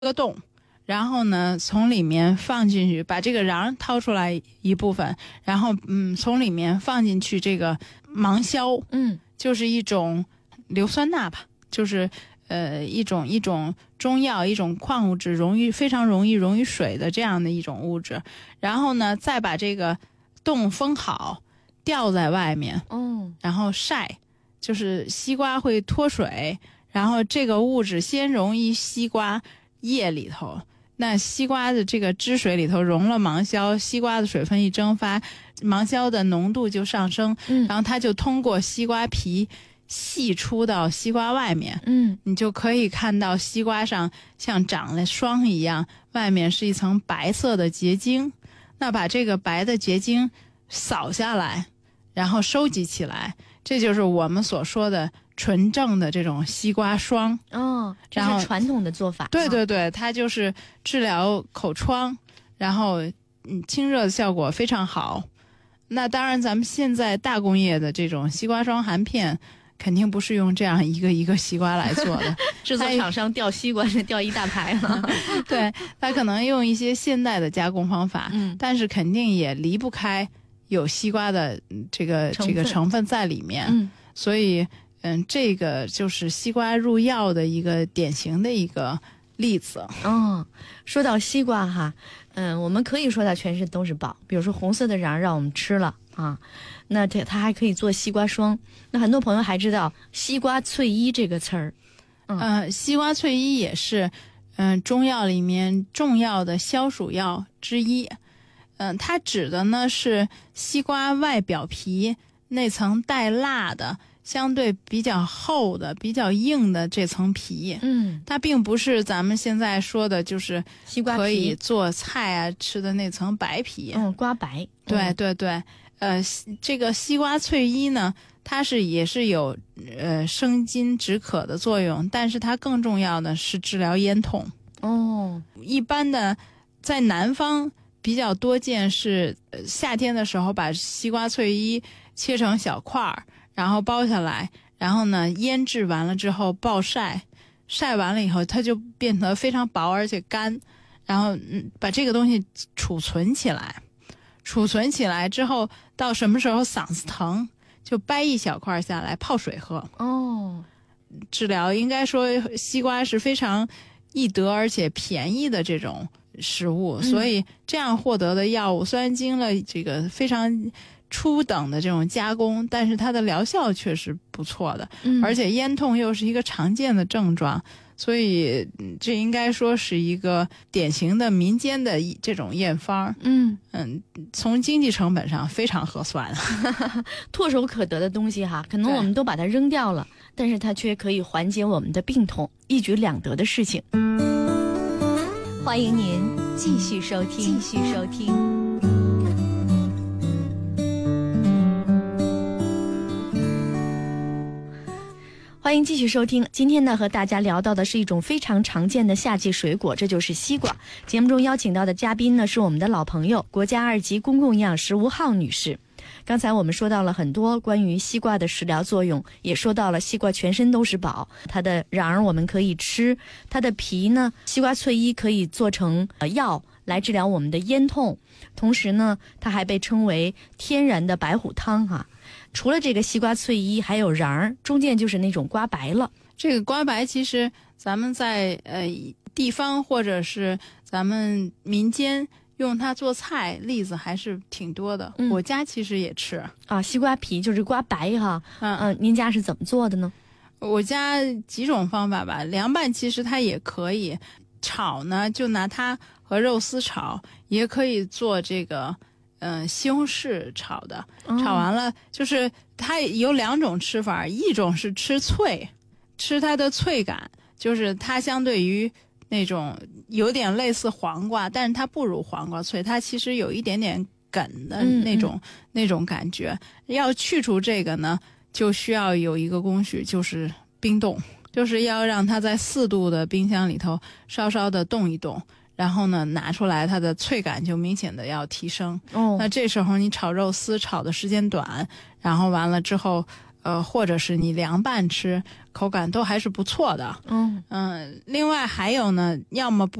个洞，然后呢从里面放进去，把这个瓤掏出来一部分，然后从里面放进去这个芒硝，就是一种硫酸钠吧，就是一种中药，一种矿物质，非常容易水的这样的一种物质。然后呢，再把这个洞封好，吊在外面，然后晒，就是西瓜会脱水，然后这个物质先溶于西瓜叶里头。那西瓜的这个汁水里头溶了芒硝，西瓜的水分一蒸发，芒硝的浓度就上升，然后它就通过西瓜皮析出到西瓜外面，你就可以看到西瓜上像长了霜一样，外面是一层白色的结晶。那把这个白的结晶扫下来，然后收集起来，这就是我们所说的纯正的这种西瓜霜。 这是传统的做法。 对对对，它就是治疗口疮，然后清热的效果非常好。那当然咱们现在大工业的这种西瓜霜含片肯定不是用这样一个一个西瓜来做的， 制作厂商掉西瓜是掉一大排了。 对，它可能用一些现代的加工方法，但是肯定也离不开有西瓜的这个成分在里面。所以这个就是西瓜入药的一个典型的一个例子。 说到西瓜哈，我们可以说它全身都是宝，比如说红色的瓤让我们吃了啊，那它还可以做西瓜霜。那很多朋友还知道西瓜翠衣这个词儿。 西瓜翠衣也是中药里面重要的消暑药之一。它指的呢是西瓜外表皮那层带蜡的相对比较厚的比较硬的这层皮。它并不是咱们现在说的就是西瓜皮可以做菜啊吃的那层白皮。 瓜白。 对对对。这个西瓜翠衣呢，它也是有生津止渴的作用，但是它更重要的是治疗咽痛。一般的在南方比较多见是夏天的时候把西瓜翠衣切成小块儿，然后剥下来，然后呢腌制完了之后暴晒，晒完了以后它就变得非常薄而且干，然后把这个东西储存起来之后，到什么时候嗓子疼就掰一小块下来泡水喝。治疗应该说西瓜是非常易得而且便宜的这种食物，所以这样获得的药物虽然经了这个非常初等的这种加工，但是它的疗效却是不错的。而且咽痛又是一个常见的症状，所以这应该说是一个典型的民间的这种验方。从经济成本上非常合算。 唾手可得的东西哈，可能我们都把它扔掉了，但是它却可以缓解我们的病痛，一举两得的事情。欢迎您继续收听。欢迎继续收听。今天呢，和大家聊到的是一种非常常见的夏季水果，这就是西瓜。节目中邀请到的嘉宾呢，是我们的老朋友，国家2级公共营养师吴浩女士。刚才我们说到了很多关于西瓜的食疗作用，也说到了西瓜全身都是宝，它的瓤我们可以吃，它的皮呢，西瓜翠衣可以做成药来治疗我们的咽痛，同时呢，它还被称为天然的白虎汤哈。除了这个西瓜翠衣，还有瓤，中间就是那种瓜白了。 这个瓜白其实咱们在地方或者是咱们民间用它做菜例子还是挺多的。我家其实也吃西瓜皮就是瓜白哈。您家是怎么做的呢？ 我家几种方法吧，凉拌其实它也可以，炒呢就拿它和肉丝炒，也可以做这个西红柿炒的。炒完了就是它有2种吃法，一种是吃脆，吃它的脆感，就是它相对于那种有点类似黄瓜，但是它不如黄瓜脆，它其实有一点点梗的那种感觉。要去除这个呢，就需要有一个工序，就是冰冻，就是要让它在4度的冰箱里头稍稍的冻一冻，然后呢拿出来，它的脆感就明显的要提升。那这时候你炒肉丝炒的时间短，然后完了之后或者是你凉拌吃，口感都还是不错的。另外还有呢，要么